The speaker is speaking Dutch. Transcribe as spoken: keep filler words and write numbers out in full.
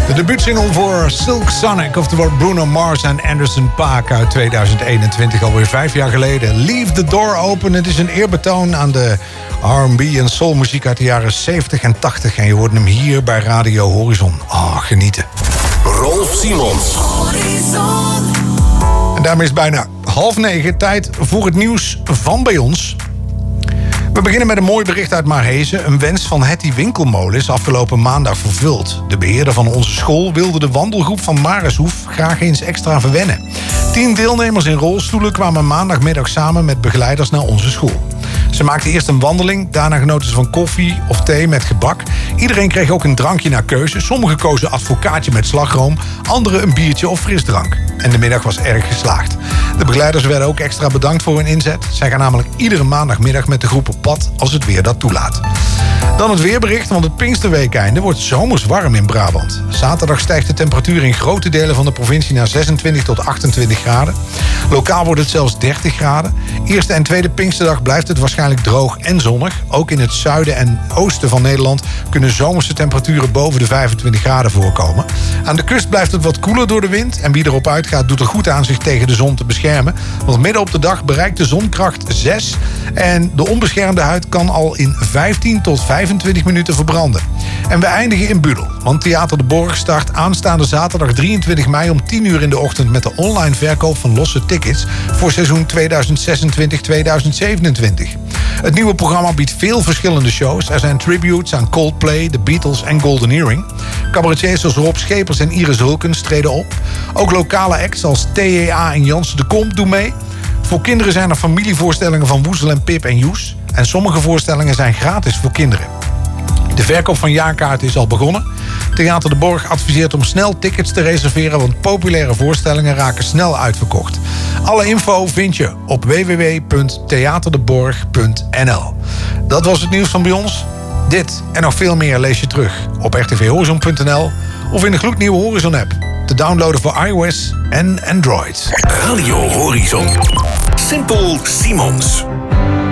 De debuutsingle voor Silk Sonic, oftewel Bruno Mars en Anderson .Paak uit tweeduizend eenentwintig, alweer vijf jaar geleden. Leave the Door Open. Het is een eerbetoon aan de R en B en soulmuziek uit de jaren zeventig en tachtig. En je hoort hem hier bij Radio Horizon. Ah, oh, genieten. Rolf Simons. En daarmee is het bijna half negen. Tijd voor het nieuws van bij ons. We beginnen met een mooi bericht uit Maarhezen. Een wens van Hetty Winkelmolen is afgelopen maandag vervuld. De beheerder van onze school wilde de wandelgroep van Mareshoef graag eens extra verwennen. Tien deelnemers in rolstoelen kwamen maandagmiddag samen met begeleiders naar onze school. Ze maakten eerst een wandeling, daarna genoten ze van koffie of thee met gebak. Iedereen kreeg ook een drankje naar keuze. Sommigen kozen advocaatje met slagroom, anderen een biertje of frisdrank. En de middag was erg geslaagd. De begeleiders werden ook extra bedankt voor hun inzet. Zij gaan namelijk iedere maandagmiddag met de groep op pad als het weer dat toelaat. Dan het weerbericht, want het Pinksterweekeinde wordt zomers warm in Brabant. Zaterdag stijgt de temperatuur in grote delen van de provincie naar zesentwintig tot achtentwintig graden. Lokaal wordt het zelfs dertig graden. Eerste en tweede Pinksterdag blijft het waarschijnlijk droog en zonnig. Ook in het zuiden en oosten van Nederland kunnen zomerse temperaturen boven de vijfentwintig graden voorkomen. Aan de kust blijft het wat koeler door de wind. En wie erop uitgaat doet er goed aan zich tegen de zon te beschermen. Want midden op de dag bereikt de zonkracht zes. En de onbeschermde huid kan al in vijftien tot vijfentwintig minuten verbranden. En we eindigen in Budel. Want Theater de Borg start aanstaande zaterdag drieëntwintig mei om tien uur in de ochtend met de online verkoop van losse tickets voor seizoen tweeduizend zesentwintig tweeduizend zevenentwintig. Het nieuwe programma biedt veel verschillende shows. Er zijn tributes aan Coldplay, The Beatles en Golden Earring. Cabaretiers zoals Rob Schepers en Iris Hulkens treden op. Ook lokale acts als T E A en Jansen de Kom doen mee. Voor kinderen zijn er familievoorstellingen van Woezel en Pip en Joes. En sommige voorstellingen zijn gratis voor kinderen. De verkoop van jaarkaarten is al begonnen. Theater de Borg adviseert om snel tickets te reserveren, want populaire voorstellingen raken snel uitverkocht. Alle info vind je op w w w punt theaterdeborg punt n l. Dat was het nieuws van bij ons. Dit en nog veel meer lees je terug op r t v horizon punt n l of in de gloednieuwe Horizon app. Te downloaden voor iOS en Android. Radio Horizon. Simpel Simons.